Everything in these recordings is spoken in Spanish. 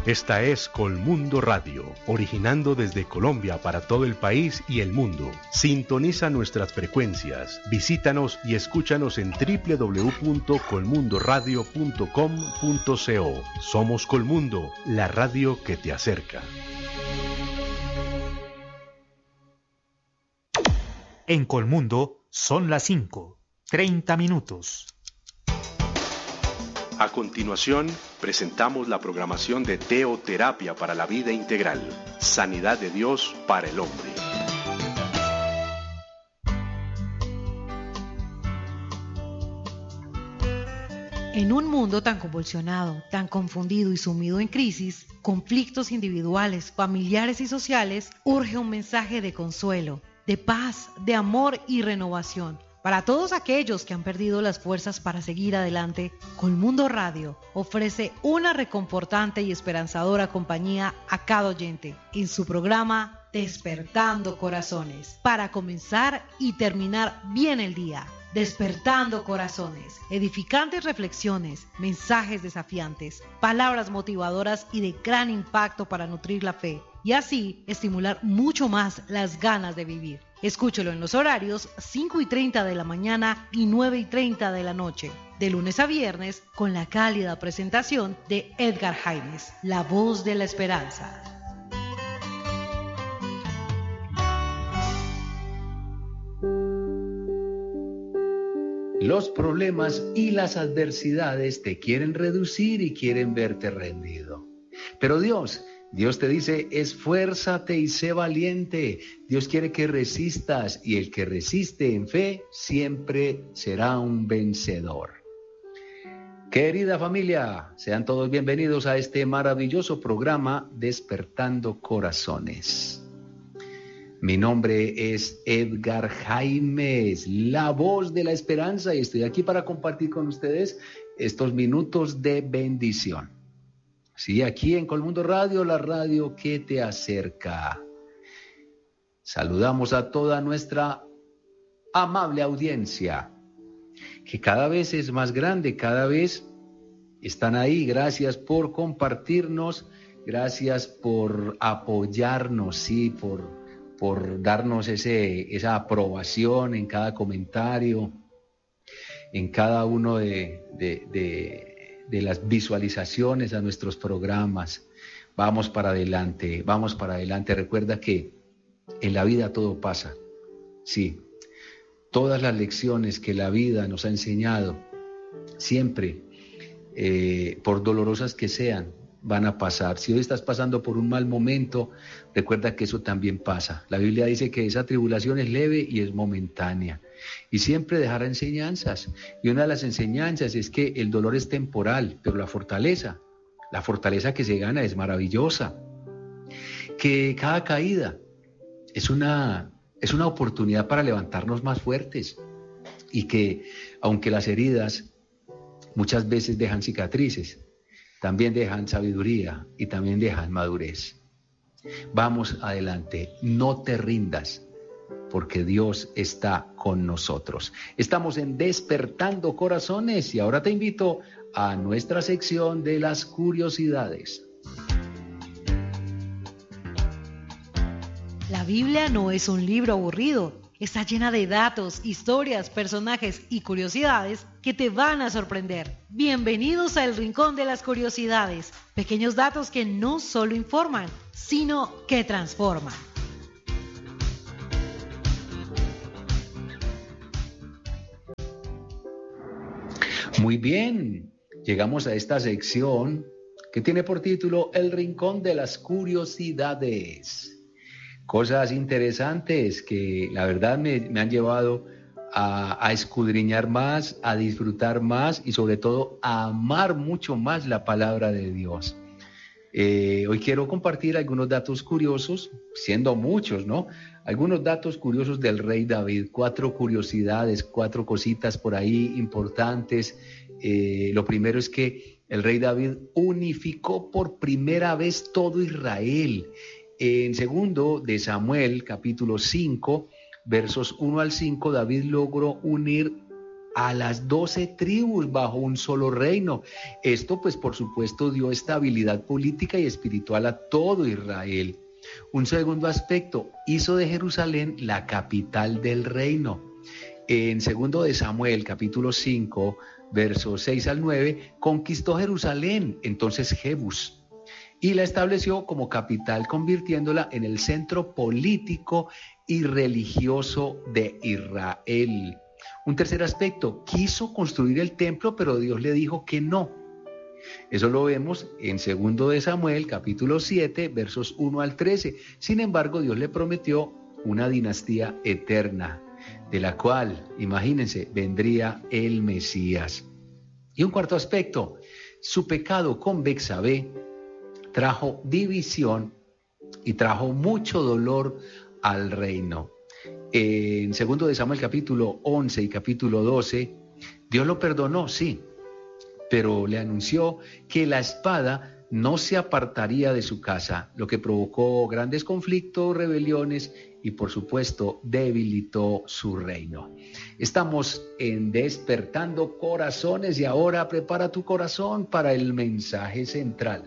Esta es Colmundo Radio, originando desde Colombia para todo el país y el mundo. Sintoniza nuestras frecuencias, visítanos y escúchanos en www.colmundoradio.com.co. Somos Colmundo, la radio que te acerca. En Colmundo son las 5:30. A continuación, presentamos la programación de Teoterapia para la Vida Integral, Sanidad de Dios para el Hombre. En un mundo tan convulsionado, tan confundido y sumido en crisis, conflictos individuales, familiares y sociales, urge un mensaje de consuelo, de paz, de amor y renovación. Para todos aquellos que han perdido las fuerzas para seguir adelante, Colmundo Radio ofrece una reconfortante y esperanzadora compañía a cada oyente en su programa Despertando Corazones, para comenzar y terminar bien el día. Despertando Corazones, edificantes reflexiones, mensajes desafiantes, palabras motivadoras y de gran impacto para nutrir la fe y así estimular mucho más las ganas de vivir. Escúchelo en los horarios 5:30 de la mañana y 9:30 de la noche, de lunes a viernes, con la cálida presentación de Edgar Jaimes, la voz de la esperanza. Los problemas y las adversidades te quieren reducir y quieren verte rendido. Pero Dios te dice, esfuérzate y sé valiente. Dios quiere que resistas y el que resiste en fe siempre será un vencedor. Querida familia, sean todos bienvenidos a este maravilloso programa Despertando Corazones. Mi nombre es Edgar Jaimes, la voz de la esperanza, y estoy aquí para compartir con ustedes estos minutos de bendición. Sí, aquí en Colmundo Radio, la radio que te acerca. Saludamos a toda nuestra amable audiencia, que cada vez es más grande, cada vez están ahí. Gracias por compartirnos, gracias por apoyarnos, sí, por darnos esa aprobación en cada comentario, en cada uno de las visualizaciones a nuestros programas. Vamos para adelante, vamos para adelante. Recuerda que en la vida todo pasa. Sí, todas las lecciones que la vida nos ha enseñado, siempre, por dolorosas que sean, van a pasar. Si hoy estás pasando por un mal momento, recuerda que eso también pasa. La Biblia dice que esa tribulación es leve y es momentánea. Y siempre dejará enseñanzas. Y una de las enseñanzas es que el dolor es temporal, pero la fortaleza que se gana es maravillosa. Que cada caída es una oportunidad para levantarnos más fuertes. Y que aunque las heridas muchas veces dejan cicatrices, también dejan sabiduría y también dejan madurez. Vamos adelante, no te rindas, porque Dios está con nosotros. Estamos en Despertando Corazones y ahora te invito a nuestra sección de las curiosidades. La Biblia no es un libro aburrido. Está llena de datos, historias, personajes y curiosidades que te van a sorprender. Bienvenidos a El Rincón de las Curiosidades. Pequeños datos que no solo informan, sino que transforman. Muy bien, llegamos a esta sección que tiene por título El Rincón de las Curiosidades. Cosas interesantes que la verdad me han llevado a escudriñar más, a disfrutar más y sobre todo a amar mucho más la palabra de Dios. Hoy quiero compartir algunos datos curiosos, siendo muchos, ¿no? Algunos datos curiosos del rey David, 4 curiosidades, 4 cositas por ahí importantes. Lo primero es que el rey David unificó por primera vez todo Israel. En 2 de Samuel, capítulo 5, versos 1 al 5, David logró unir a las 12 tribus bajo un solo reino. Esto pues por supuesto dio estabilidad política y espiritual a todo Israel. Un segundo aspecto, hizo de Jerusalén la capital del reino. En 2 de Samuel, capítulo 5, versos 6 al 9, conquistó Jerusalén, entonces Jebus, y la estableció como capital, convirtiéndola en el centro político y religioso de Israel. Un tercer aspecto, quiso construir el templo, pero Dios le dijo que no. Eso lo vemos en 2 de Samuel, capítulo 7, versos 1 al 13. Sin embargo, Dios le prometió una dinastía eterna, de la cual, imagínense, vendría el Mesías. Y un cuarto aspecto, su pecado con Betsabé trajo división y trajo mucho dolor al reino. En 2 de Samuel capítulo 11 y capítulo 12, Dios lo perdonó, sí, pero le anunció que la espada no se apartaría de su casa, lo que provocó grandes conflictos, rebeliones y por supuesto debilitó su reino. Estamos en Despertando Corazones y ahora prepara tu corazón para el mensaje central.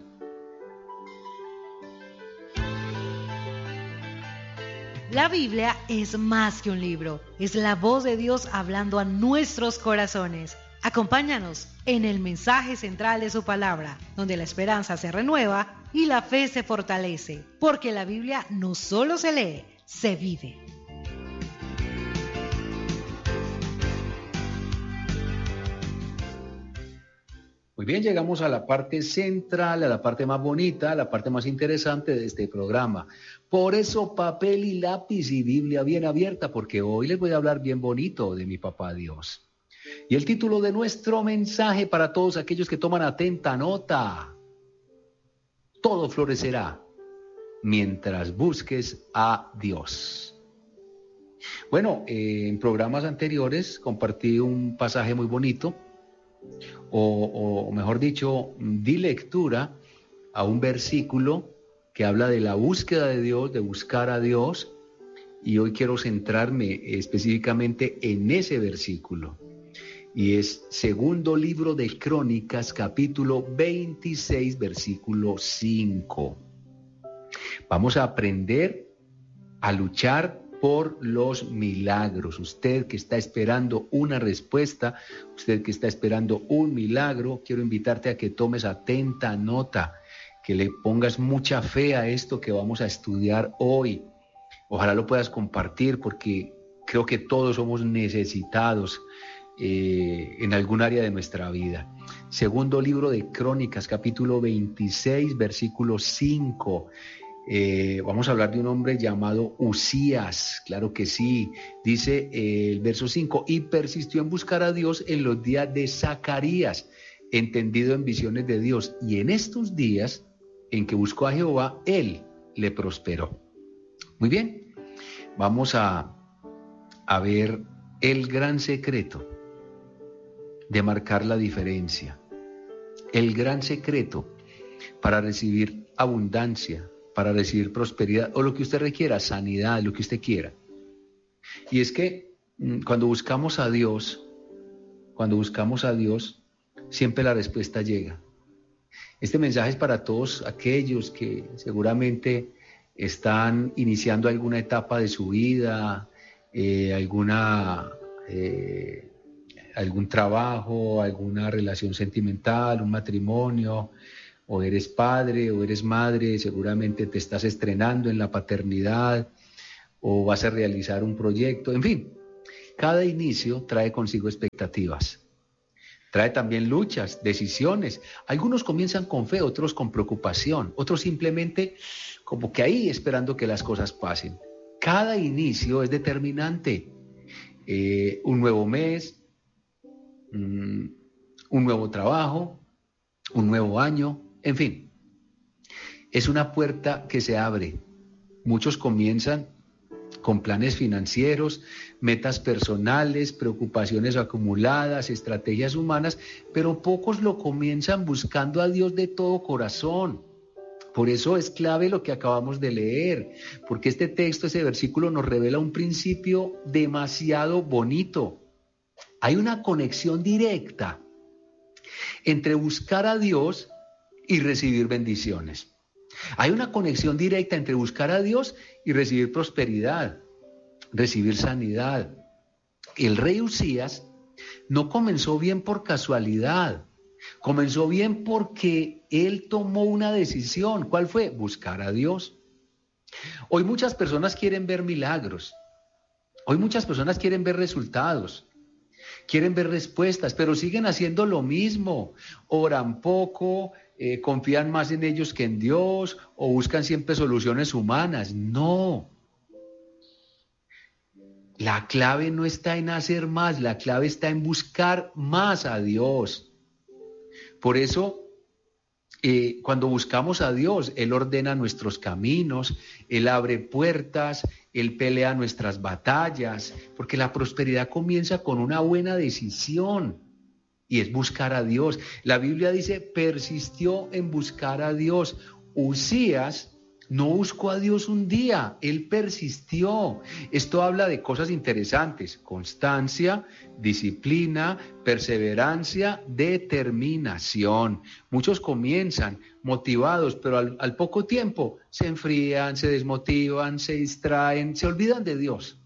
La Biblia es más que un libro, es la voz de Dios hablando a nuestros corazones. Acompáñanos en el mensaje central de su palabra, donde la esperanza se renueva y la fe se fortalece, porque la Biblia no solo se lee, se vive. Muy bien, llegamos a la parte central, a la parte más bonita, a la parte más interesante de este programa. Por eso papel y lápiz y Biblia bien abierta, porque hoy les voy a hablar bien bonito de mi papá Dios. Y el título de nuestro mensaje para todos aquellos que toman atenta nota: todo florecerá mientras busques a Dios. Bueno, en programas anteriores compartí un pasaje muy bonito, o mejor dicho, di lectura a un versículo que habla de la búsqueda de Dios, de buscar a Dios, y hoy quiero centrarme específicamente en ese versículo. Y es 2 libro de Crónicas, capítulo 26, versículo 5. Vamos a aprender a luchar por los milagros. Usted que está esperando una respuesta, usted que está esperando un milagro, quiero invitarte a que tomes atenta nota, que le pongas mucha fe a esto que vamos a estudiar hoy. Ojalá lo puedas compartir, porque creo que todos somos necesitados en algún área de nuestra vida. 2 libro de Crónicas, capítulo 26, versículo 5. Vamos a hablar de un hombre llamado Usías, claro que sí. Dice el verso 5: y persistió en buscar a Dios en los días de Zacarías, entendido en visiones de Dios, y en estos días en que buscó a Jehová, él le prosperó. Muy bien, vamos a ver el gran secreto de marcar la diferencia, el gran secreto para recibir abundancia, para recibir prosperidad, o lo que usted requiera, sanidad, lo que usted quiera. Y es que cuando buscamos a Dios, siempre la respuesta llega. Este mensaje es para todos aquellos que seguramente están iniciando alguna etapa de su vida, algún trabajo, alguna relación sentimental, un matrimonio, o eres padre o eres madre, seguramente te estás estrenando en la paternidad o vas a realizar un proyecto, en fin. Cada inicio trae consigo expectativas, trae también luchas, decisiones. Algunos comienzan con fe, otros con preocupación, otros simplemente como que ahí esperando que las cosas pasen. Cada inicio es determinante. Un nuevo mes, un nuevo trabajo, un nuevo año, en fin, es una puerta que se abre. Muchos comienzan con planes financieros, metas personales, preocupaciones acumuladas, estrategias humanas, pero pocos lo comienzan buscando a Dios de todo corazón. Por eso es clave lo que acabamos de leer, porque este texto, ese versículo nos revela un principio demasiado bonito. Hay una conexión directa entre buscar a Dios y recibir bendiciones. Hay una conexión directa entre buscar a Dios y recibir prosperidad, recibir sanidad. El rey Uzías no comenzó bien por casualidad, comenzó bien porque él tomó una decisión. ¿Cuál fue? Buscar a Dios. Hoy muchas personas quieren ver milagros, hoy muchas personas quieren ver resultados, quieren ver respuestas, pero siguen haciendo lo mismo, oran poco, confían más en ellos que en Dios, o buscan siempre soluciones humanas. No. La clave no está en hacer más, la clave está en buscar más a Dios. Por eso, cuando buscamos a Dios, Él ordena nuestros caminos, Él abre puertas, Él pelea nuestras batallas, porque la prosperidad comienza con una buena decisión. Y es buscar a Dios. La Biblia dice, persistió en buscar a Dios. Uzías no buscó a Dios un día, él persistió. Esto habla de cosas interesantes: constancia, disciplina, perseverancia, determinación. Muchos comienzan motivados, pero al poco tiempo se enfrían, se desmotivan, se distraen, se olvidan de Dios.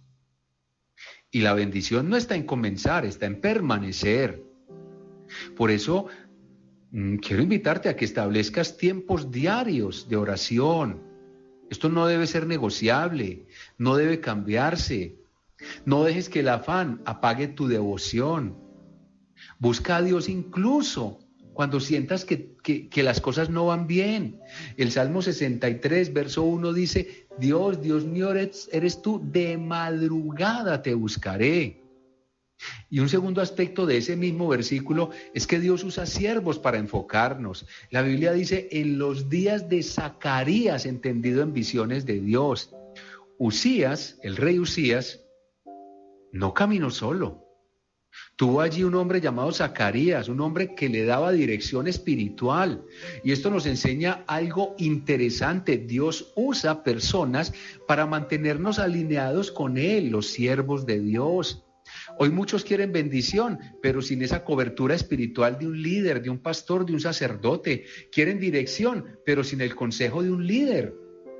Y la bendición no está en comenzar, está en permanecer. Por eso quiero invitarte a que establezcas tiempos diarios de oración. Esto no debe ser negociable, no debe cambiarse. No dejes que el afán apague tu devoción. Busca a Dios incluso cuando sientas que las cosas no van bien. El Salmo 63, verso 1 dice, Dios, Dios mío eres tú, de madrugada te buscaré. Y un segundo aspecto de ese mismo versículo es que Dios usa siervos para enfocarnos. La Biblia dice, en los días de Zacarías, entendido en visiones de Dios. Uzías, el rey Uzías, no caminó solo. Tuvo allí un hombre llamado Zacarías, un hombre que le daba dirección espiritual. Y esto nos enseña algo interesante. Dios usa personas para mantenernos alineados con Él, los siervos de Dios. Hoy muchos quieren bendición, pero sin esa cobertura espiritual de un líder, de un pastor, de un sacerdote. Quieren dirección, pero sin el consejo de un líder.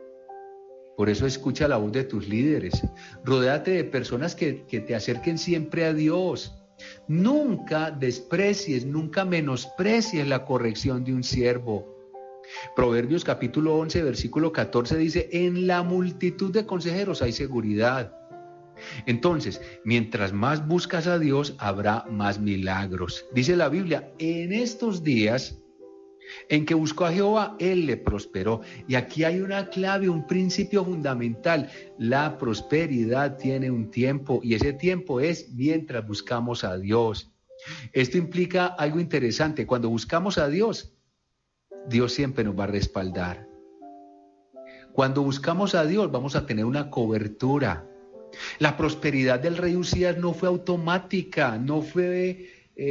Por eso escucha la voz de tus líderes. Rodéate de personas que te acerquen siempre a Dios. Nunca desprecies, nunca menosprecies la corrección de un siervo. Proverbios capítulo 11, versículo 14 dice, en la multitud de consejeros hay seguridad. Entonces, mientras más buscas a Dios, habrá más milagros. Dice la Biblia, en estos días en que buscó a Jehová, Él le prosperó. Y aquí hay una clave, un principio fundamental. La prosperidad tiene un tiempo, y ese tiempo es mientras buscamos a Dios. Esto implica algo interesante. Cuando buscamos a Dios, Dios siempre nos va a respaldar. Cuando buscamos a Dios, vamos a tener una cobertura. La prosperidad del rey Uzías no fue automática, no fue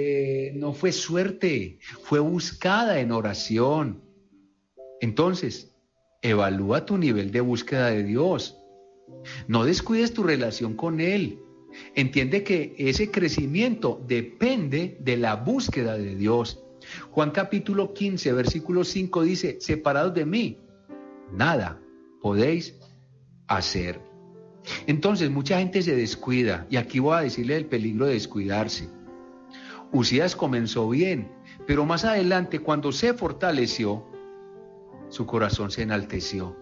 suerte, fue buscada en oración. Entonces, evalúa tu nivel de búsqueda de Dios. No descuides tu relación con Él. Entiende que ese crecimiento depende de la búsqueda de Dios. Juan capítulo 15, versículo 5 dice, separados de mí, nada podéis hacer. Entonces mucha gente se descuida, y aquí voy a decirle el peligro de descuidarse. Uzías comenzó bien, pero más adelante, cuando se fortaleció, su corazón se enalteció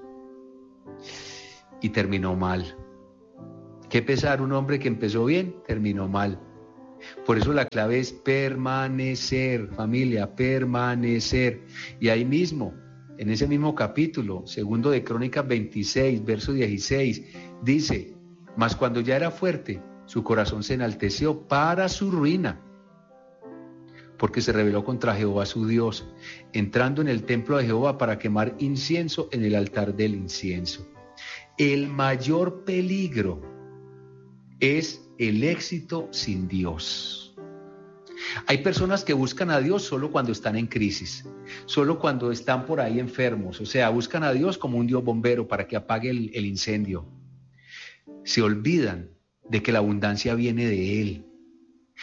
y terminó mal. Qué pesar, un hombre que empezó bien, terminó mal. Por eso la clave es permanecer, familia, permanecer. Y ahí mismo, en ese mismo capítulo, segundo de Crónicas 26, verso 16, dice, mas cuando ya era fuerte, su corazón se enalteció para su ruina, porque se rebeló contra Jehová su Dios, entrando en el templo de Jehová para quemar incienso en el altar del incienso. El mayor peligro es el éxito sin Dios. Hay personas que buscan a Dios solo cuando están en crisis, solo cuando están por ahí enfermos, o sea, buscan a Dios como un Dios bombero para que apague el incendio. Se olvidan de que la abundancia viene de Él.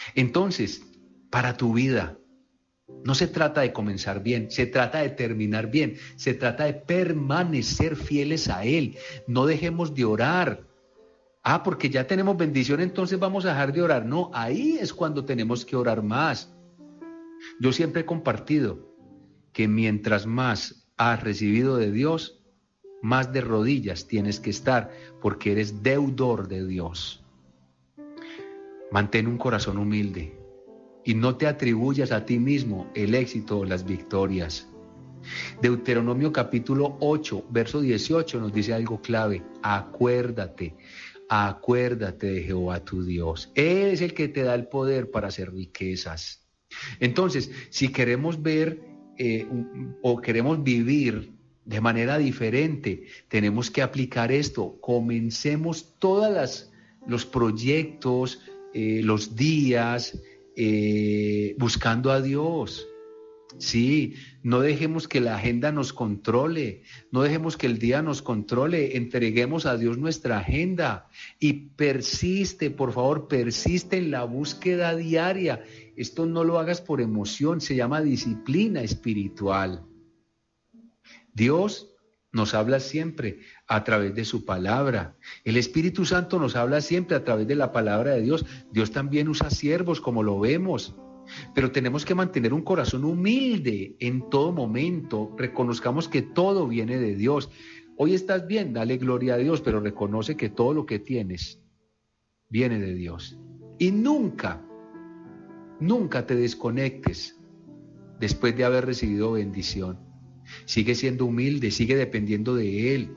Entonces, para tu vida, no se trata de comenzar bien, se trata de terminar bien, se trata de permanecer fieles a Él. No dejemos de orar. Porque ya tenemos bendición, entonces vamos a dejar de orar. No, ahí es cuando tenemos que orar más. Yo siempre he compartido que mientras más has recibido de Dios, más de rodillas tienes que estar, porque eres deudor de Dios. Mantén un corazón humilde y no te atribuyas a ti mismo el éxito o las victorias. Deuteronomio capítulo 8, verso 18 nos dice algo clave: acuérdate de Jehová tu Dios. Él es el que te da el poder para hacer riquezas. Entonces, si queremos ver o queremos vivir de manera diferente, tenemos que aplicar esto. Comencemos todos los proyectos, los días, buscando a Dios. Sí, no dejemos que la agenda nos controle, no dejemos que el día nos controle, entreguemos a Dios nuestra agenda y persiste, por favor, persiste en la búsqueda diaria. Esto no lo hagas por emoción, se llama disciplina espiritual. Dios nos habla siempre a través de su palabra. El Espíritu Santo nos habla siempre a través de la palabra de Dios. Dios también usa siervos, como lo vemos. Pero tenemos que mantener un corazón humilde en todo momento. Reconozcamos que todo viene de Dios. Hoy estás bien, dale gloria a Dios, pero reconoce que todo lo que tienes viene de Dios. Y nunca te desconectes después de haber recibido bendición. Sigue siendo humilde, sigue dependiendo de Él.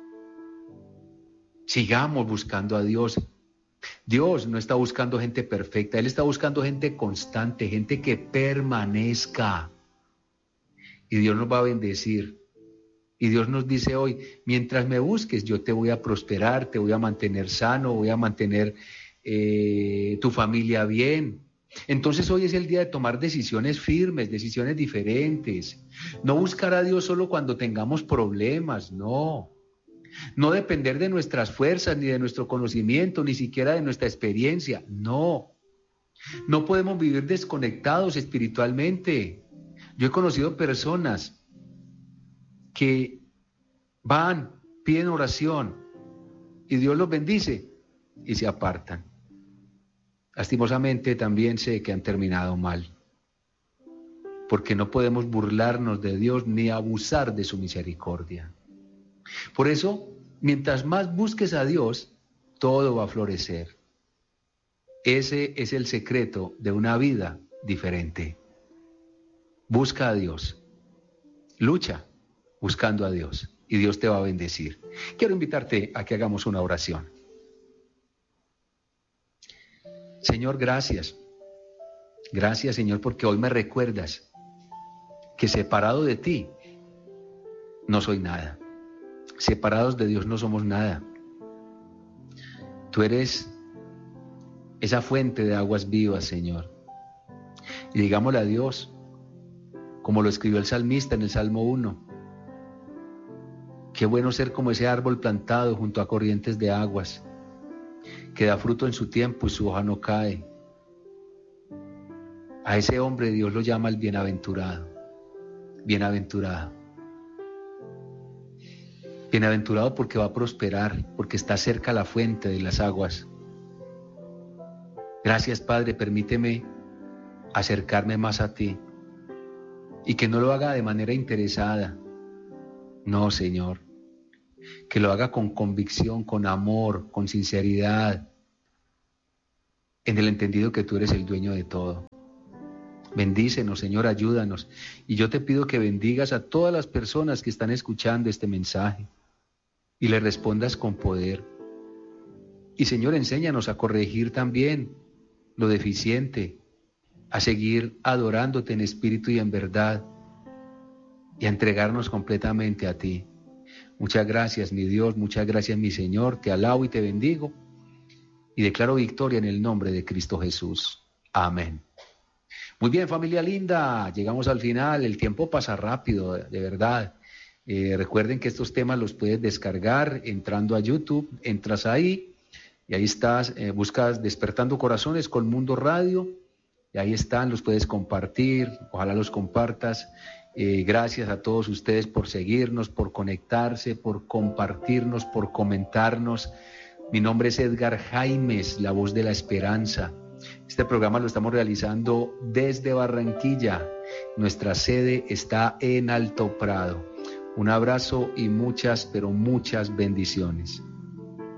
Sigamos buscando a Dios. Dios no está buscando gente perfecta, Él está buscando gente constante, gente que permanezca. Y Dios nos va a bendecir. Y Dios nos dice hoy: mientras me busques, yo te voy a prosperar, te voy a mantener sano, voy a mantener tu familia bien. Entonces hoy es el día de tomar decisiones firmes, decisiones diferentes. No buscar a Dios solo cuando tengamos problemas, no. No depender de nuestras fuerzas, ni de nuestro conocimiento, ni siquiera de nuestra experiencia, no. No podemos vivir desconectados espiritualmente. Yo he conocido personas que van, piden oración y Dios los bendice y se apartan. Lastimosamente también sé que han terminado mal, porque no podemos burlarnos de Dios ni abusar de su misericordia. Por eso, mientras más busques a Dios, todo va a florecer. Ese es el secreto de una vida diferente. Busca a Dios, lucha buscando a Dios y Dios te va a bendecir. Quiero invitarte a que hagamos una oración. Señor, gracias. Gracias, Señor, porque hoy me recuerdas que separado de ti no soy nada. Separados de Dios no somos nada. Tú eres esa fuente de aguas vivas, Señor. Y digámosle a Dios, como lo escribió el salmista en el Salmo 1, qué bueno ser como ese árbol plantado junto a corrientes de aguas, que da fruto en su tiempo y su hoja no cae. A ese hombre Dios lo llama el bienaventurado. Bienaventurado. Bienaventurado porque va a prosperar, porque está cerca la fuente de las aguas. Gracias, Padre, permíteme acercarme más a ti y que no lo haga de manera interesada. No, Señor, que lo haga con convicción, con amor, con sinceridad, en el entendido que tú eres el dueño de todo. Bendícenos, Señor, ayúdanos. Y yo te pido que bendigas a todas las personas que están escuchando este mensaje y le respondas con poder. Y, Señor, enséñanos a corregir también lo deficiente, a seguir adorándote en espíritu y en verdad, y a entregarnos completamente a ti. Muchas gracias, mi Dios, muchas gracias, mi Señor. Te alabo y te bendigo y declaro victoria en el nombre de Cristo Jesús. Amén. Muy bien, familia linda, llegamos al final. El tiempo pasa rápido, de verdad. Recuerden que estos temas los puedes descargar entrando a YouTube. Entras ahí y ahí estás, buscas Despertando Corazones con Mundo Radio. Y ahí están, los puedes compartir, ojalá los compartas. Gracias a todos ustedes por seguirnos, por conectarse, por compartirnos, por comentarnos. Mi nombre es Edgar Jaimes, la voz de la esperanza. Este programa lo estamos realizando desde Barranquilla. Nuestra sede está en Alto Prado. Un abrazo y muchas, pero muchas bendiciones.